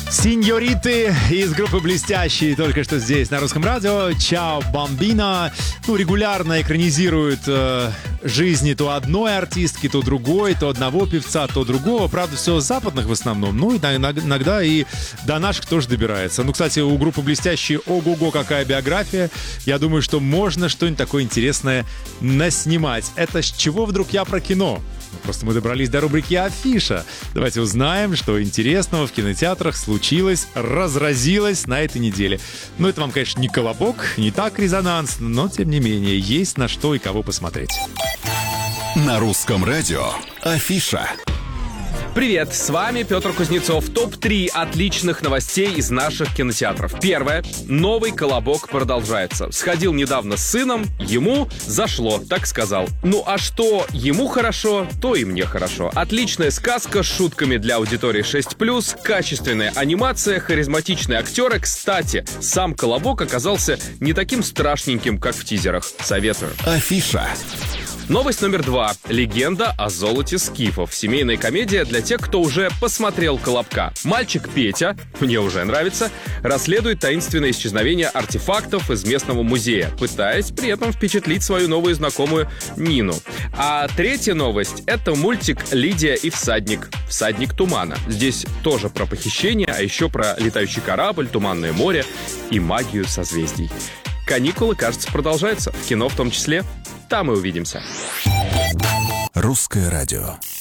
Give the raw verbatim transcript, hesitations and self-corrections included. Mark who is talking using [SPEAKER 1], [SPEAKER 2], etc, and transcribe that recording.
[SPEAKER 1] Синьориты из группы «Блестящие» только что здесь, на Русском радио. Чао, бомбино. Ну, регулярно экранизируют э, жизни то одной артистки, то другой, то одного певца, то другого. Правда, все западных в основном. Ну, и иногда и до наших тоже добирается. Ну, кстати, у группы «Блестящие» ого-го, какая биография. Я думаю, что можно что-нибудь такое интересное наснимать. Это с чего вдруг я про кино? Просто мы добрались до рубрики «Афиша». Давайте узнаем, что интересного в кинотеатрах случилось, разразилось на этой неделе. Ну, это вам, конечно, не колобок, не так резонансно, но, тем не менее, есть на что и кого посмотреть.
[SPEAKER 2] На Русском радио «Афиша».
[SPEAKER 3] Привет, с вами Петр Кузнецов. топ три отличных новостей из наших кинотеатров. Первое. Новый «Колобок» продолжается. Сходил недавно с сыном, ему зашло, так сказал. Ну а что ему хорошо, то и мне хорошо. Отличная сказка с шутками для аудитории шесть плюс, качественная анимация, харизматичные актеры. Кстати, сам «Колобок» оказался не таким страшненьким, как в тизерах. Советую.
[SPEAKER 2] Афиша.
[SPEAKER 3] Новость номер два. Легенда о золоте скифов. Семейная комедия для тех, кто уже посмотрел «Колобка». Мальчик Петя, мне уже нравится, расследует таинственное исчезновение артефактов из местного музея, пытаясь при этом впечатлить свою новую знакомую Нину. А третья новость — это мультик «Лидия и всадник». «Всадник тумана». Здесь тоже про похищение, а еще про летающий корабль, туманное море и магию созвездий. Каникулы, кажется, продолжаются. В кино в том числе. Там и увидимся.
[SPEAKER 2] Русское радио.